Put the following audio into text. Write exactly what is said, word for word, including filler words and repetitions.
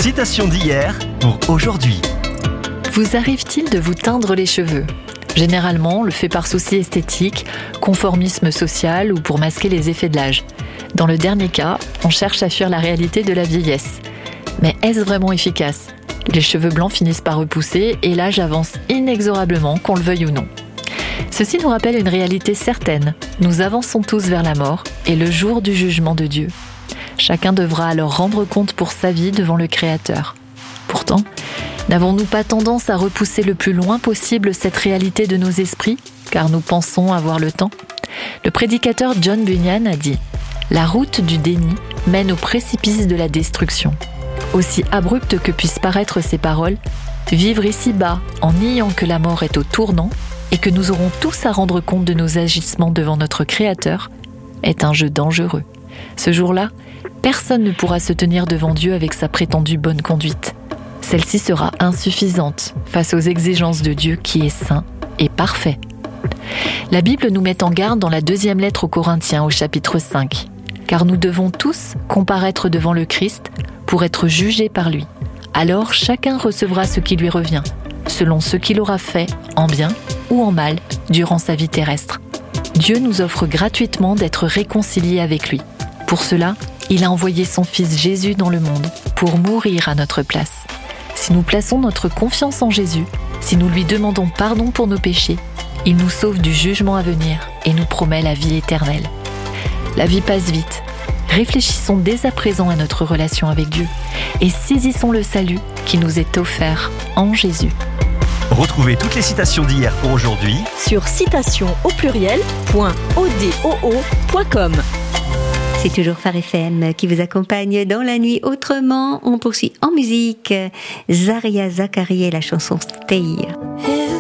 Citation d'hier pour aujourd'hui. Vous arrive-t-il de vous teindre les cheveux ? Généralement, on le fait par souci esthétique, conformisme social ou pour masquer les effets de l'âge. Dans le dernier cas, on cherche à fuir la réalité de la vieillesse. Mais est-ce vraiment efficace ? Les cheveux blancs finissent par repousser et l'âge avance inexorablement, qu'on le veuille ou non. Ceci nous rappelle une réalité certaine. Nous avançons tous vers la mort et le jour du jugement de Dieu. Chacun devra alors rendre compte pour sa vie devant le Créateur. Pourtant, n'avons-nous pas tendance à repousser le plus loin possible cette réalité de nos esprits, car nous pensons avoir le temps ? Le prédicateur John Bunyan a dit « La route du déni mène au précipice de la destruction ». Aussi abruptes que puissent paraître ces paroles, vivre ici-bas en niant que la mort est au tournant et que nous aurons tous à rendre compte de nos agissements devant notre Créateur est un jeu dangereux. Ce jour-là, personne ne pourra se tenir devant Dieu avec sa prétendue bonne conduite. Celle-ci sera insuffisante face aux exigences de Dieu qui est saint et parfait. La Bible nous met en garde dans la deuxième lettre aux Corinthiens au chapitre cinq. Car nous devons tous comparaître devant le Christ pour être jugés par lui. Alors chacun recevra ce qui lui revient, selon ce qu'il aura fait, en bien ou en mal, durant sa vie terrestre. Dieu nous offre gratuitement d'être réconciliés avec lui. Pour cela, il a envoyé son Fils Jésus dans le monde pour mourir à notre place. Si nous plaçons notre confiance en Jésus, si nous lui demandons pardon pour nos péchés, il nous sauve du jugement à venir et nous promet la vie éternelle. La vie passe vite. Réfléchissons dès à présent à notre relation avec Dieu et saisissons le salut qui nous est offert en Jésus. Retrouvez toutes les citations d'hier pour aujourd'hui sur citation au pluriel point odoo point com. C'est toujours Phare F M qui vous accompagne dans la nuit. Autrement, on poursuit en musique. Zaria Zachary et la chanson Stay.